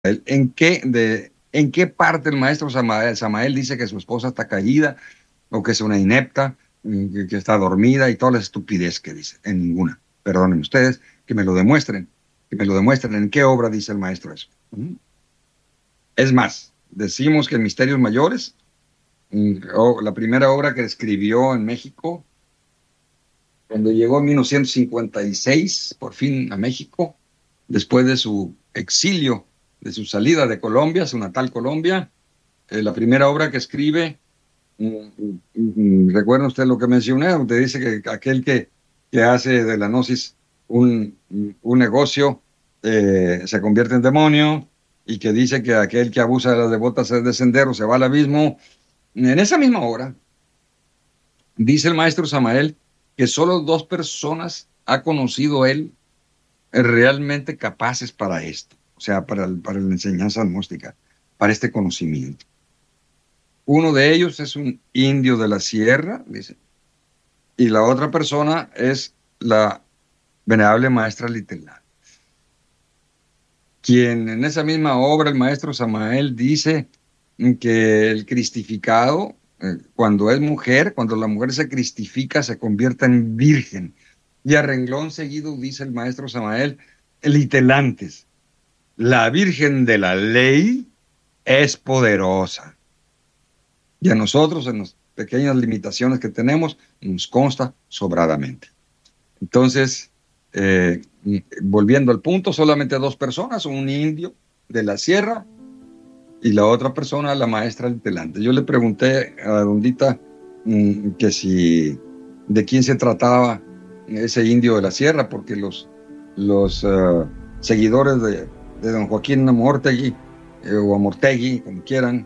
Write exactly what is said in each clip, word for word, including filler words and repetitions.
¿En qué, de, ¿En qué parte el maestro Samael, Samael dice que su esposa está caída o que es una inepta, que, que está dormida y toda la estupidez que dice? En ninguna. Perdonen ustedes, que me lo demuestren, que me lo demuestren. ¿En qué obra dice el maestro eso? Es más, decimos que en Misterios Mayores, la primera obra que escribió en México, cuando llegó en mil novecientos cincuenta y seis, por fin a México, después de su exilio, de su salida de Colombia, su natal Colombia, eh, la primera obra que escribe, mm, mm, recuerda usted lo que mencioné, usted dice que aquel que, que hace de la gnosis un, un negocio eh, se convierte en demonio, y que dice que aquel que abusa de las devotas es de sendero, se va al abismo. En esa misma obra, dice el maestro Samael que solo dos personas ha conocido él realmente capaces para esto, o sea, para, el, para la enseñanza gnóstica, para este conocimiento. Uno de ellos es un indio de la sierra, dice, y la otra persona es la venerable maestra Litelán, quien en esa misma obra, el maestro Samael dice que el cristificado, eh, cuando es mujer, cuando la mujer se cristifica, se convierte en virgen. Y a renglón seguido dice el maestro Samael, litelantes, la Virgen de la Ley es poderosa. Y a nosotros, en las pequeñas limitaciones que tenemos, nos consta sobradamente. Entonces, eh, volviendo al punto, solamente dos personas, un indio de la sierra y la otra persona, la maestra litelante. Yo le pregunté a Dondita mmm, que si, de quién se trataba ese indio de la sierra, porque los, los uh, seguidores de, de don Joaquín Amortegui, eh, o Amortegui, como quieran,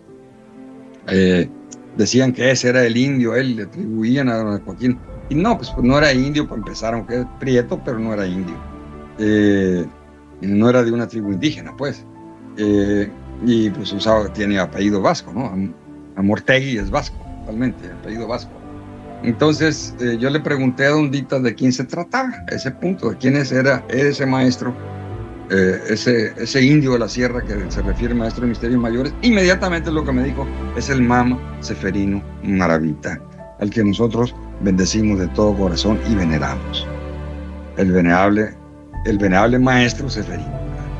eh, decían que ese era el indio, él le atribuían a don Joaquín. Y no, pues, pues no era indio para empezar, aunque es prieto, pero no era indio. Eh, no era de una tribu indígena, pues. Eh, y pues usaba, tiene apellido vasco, ¿no? Amortegui es vasco, totalmente, apellido vasco. Entonces eh, yo le pregunté a Dondita de quién se trataba, ese punto, de quién era ese maestro, eh, ese, ese indio de la sierra que se refiere al maestro de Misterios Mayores. Inmediatamente lo que me dijo es el Mama Seferino Maravita, al que nosotros bendecimos de todo corazón y veneramos. El venerable, el venerable maestro Seferino.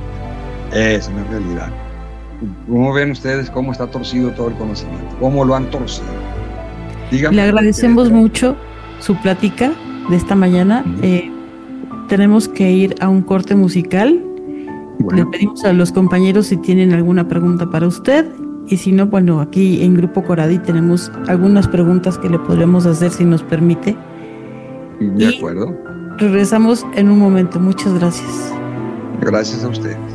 Es una realidad. ¿Cómo ven ustedes cómo está torcido todo el conocimiento? ¿Cómo lo han torcido? Dígame. Le agradecemos mucho su plática de esta mañana. Uh-huh. Eh, tenemos que ir a un corte musical. Bueno. Le pedimos a los compañeros si tienen alguna pregunta para usted. Y si no, bueno, aquí en Grupo Coradi tenemos algunas preguntas que le podremos hacer si nos permite. De acuerdo. Y regresamos en un momento. Muchas gracias. Gracias a ustedes.